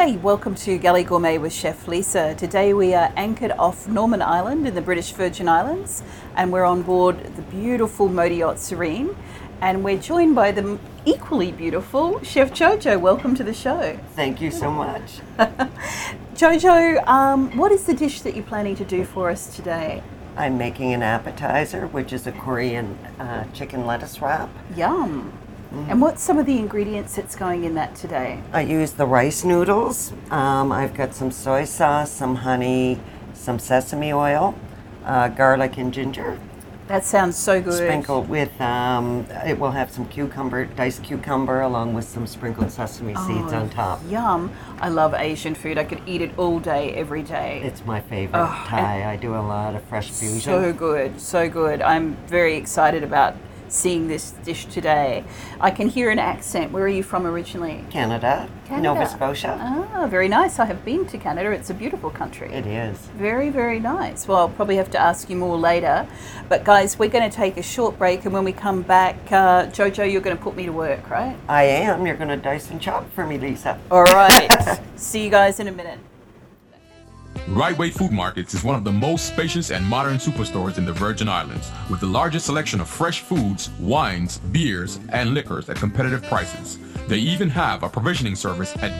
Hi, welcome to Galley Gourmet with Chef Lisa. Today we are anchored off Norman Island in the British Virgin Islands, and we're on board the beautiful motor yacht Serene, and we're joined by the equally beautiful Chef Jojo. Welcome to the show. Thank you so much. Jojo, what is the dish that you're planning to do for us today? I'm making an appetizer, which is a Korean chicken lettuce wrap. Yum. And what's some of the ingredients that's going in that today? I use the rice noodles. I've got some soy sauce, some honey, some sesame oil, garlic and ginger. That sounds so good. Sprinkled with, it will have some cucumber, diced cucumber, along with some sprinkled sesame seeds on top. Yum. I love Asian food. I could eat it all day, every day. It's my favorite Thai. I do a lot of fresh fusion. So good, so good. I'm very excited about seeing this dish today. I can hear an accent. Where are you from originally? Canada, Nova Scotia. Ah, very nice. I have been to Canada. It's a beautiful country. It is. Very, very nice. Well, I'll probably have to ask you more later. But guys, we're going to take a short break, and when we come back, Jojo, you're going to put me to work, right? I am. You're going to dice and chop for me, Lisa. All right. See you guys in a minute. Right Way Food Markets is one of the most spacious and modern superstores in the Virgin Islands, with the largest selection of fresh foods, wines, beers, and liquors at competitive prices. They even have a provisioning service at